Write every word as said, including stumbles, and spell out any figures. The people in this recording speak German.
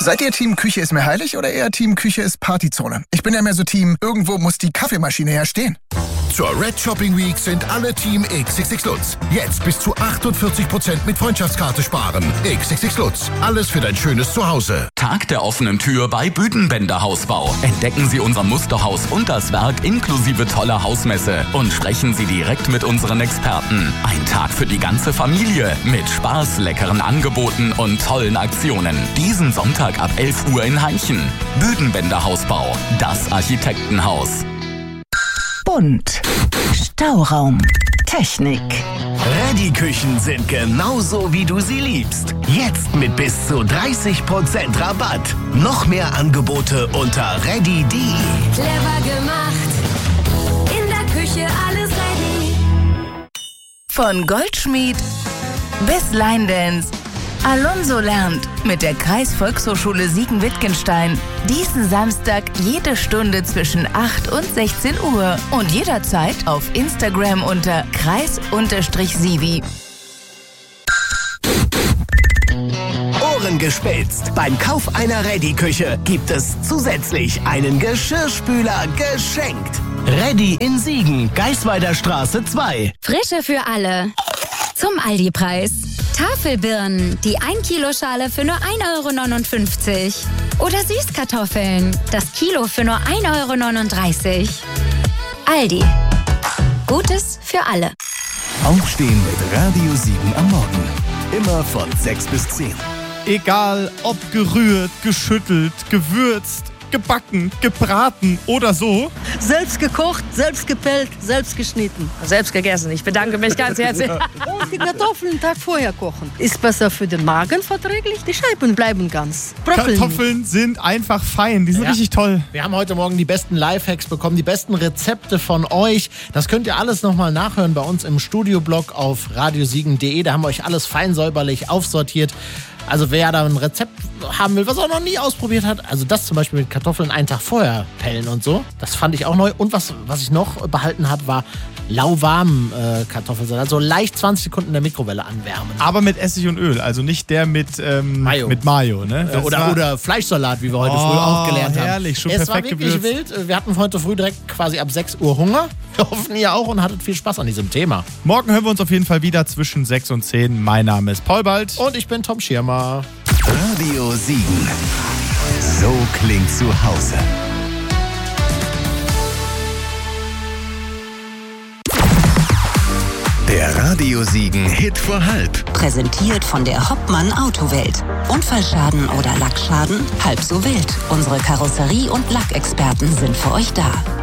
Seid ihr Team Küche ist mir heilig oder eher Team Küche ist Partyzone? Ich bin ja mehr so Team, irgendwo muss die Kaffeemaschine ja stehen. Zur Red Shopping Week sind alle Team X X X Lutz. Jetzt bis zu achtundvierzig Prozent mit Freundschaftskarte sparen. X X X Lutz. Alles für dein schönes Zuhause. Tag der offenen Tür bei Büdenbender Hausbau. Entdecken Sie unser Musterhaus und das Werk inklusive toller Hausmesse und sprechen Sie direkt mit unseren Experten. Ein Tag für die ganze Familie mit Spaß, leckeren Angeboten und tollen Aktionen. Diesen Sonntag ab elf Uhr in Heinchen. Büdenbender Hausbau. Das Architektenhaus. Bunt. Stauraum. Technik. Ready-Küchen sind genauso, wie du sie liebst. Jetzt mit bis zu dreißig Prozent Rabatt. Noch mehr Angebote unter ready punkt de. Clever gemacht. In der Küche alles ready. Von Goldschmied bis Line Dance. Alonso lernt mit der Kreisvolkshochschule Siegen-Wittgenstein. Diesen Samstag jede Stunde zwischen acht und sechzehn Uhr und jederzeit auf Instagram unter kreis-sivi. Ohren gespitzt. Beim Kauf einer Ready-Küche gibt es zusätzlich einen Geschirrspüler geschenkt. Ready in Siegen, Geisweider Straße zwei. Frische für alle. Zum Aldi-Preis. Tafelbirnen, die ein Kilo Schale für nur ein Euro neunundfünfzig. Oder Süßkartoffeln, das Kilo für nur ein Euro neununddreißig. Aldi. Gutes für alle. Aufstehen mit Radio Siegen am Morgen. Immer von sechs bis zehn. Egal ob gerührt, geschüttelt, gewürzt, gebacken, gebraten oder so. Selbst gekocht, selbst gepellt, selbst geschnitten. Selbst gegessen. Ich bedanke mich ganz herzlich. Und die Kartoffeln einen Tag vorher kochen. Ist besser für den Magen verträglich. Die Scheiben bleiben ganz. Bröckeln. Kartoffeln sind einfach fein. Die sind ja richtig toll. Wir haben heute Morgen die besten Lifehacks bekommen, die besten Rezepte von euch. Das könnt ihr alles nochmal nachhören bei uns im Studioblog auf radiosiegen punkt de. Da haben wir euch alles fein säuberlich aufsortiert. Also wer da ein Rezept haben will, was er noch nie ausprobiert hat, also das zum Beispiel mit Kartoffeln einen Tag vorher pellen und so, das fand ich auch neu. Und was, was ich noch behalten habe, war lauwarmen äh, Kartoffelsalat, also leicht zwanzig Sekunden in der Mikrowelle anwärmen. Aber mit Essig und Öl, also nicht der mit ähm, Mayo. Mit Mayo, ne? Äh, oder, war, oder Fleischsalat, wie wir heute oh, früh auch gelernt haben. Herrlich, schon es perfekt war wirklich gewürzt. wild. Wir hatten heute früh direkt quasi ab sechs Uhr Hunger. Wir hoffen, ihr auch, und hattet viel Spaß an diesem Thema. Morgen hören wir uns auf jeden Fall wieder zwischen sechs und zehn. Mein Name ist Paul Bald. Und ich bin Tom Schirmer. Radio Siegen. So klingt zu Hause. Der Radio Siegen Hit vor halb. Präsentiert von der Hoppmann Autowelt. Unfallschaden oder Lackschaden? Halb so wild. Unsere Karosserie- und Lackexperten sind für euch da.